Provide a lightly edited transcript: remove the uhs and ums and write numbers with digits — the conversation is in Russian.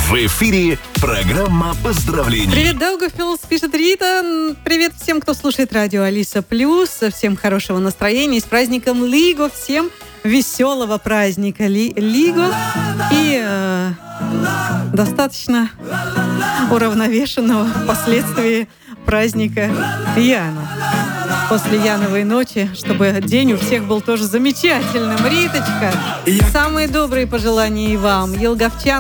В эфире программа поздравлений. Привет, Даугавпилс, пишет Рита. Привет всем, кто слушает радио Алиса Плюс. Всем хорошего настроения. С праздником Лиго. Всем веселого праздника Лиго. И достаточно уравновешенного впоследствии праздника Яна. После Яновой ночи, чтобы день у всех был тоже замечательным. Риточка, самые добрые пожелания и вам. Елговчан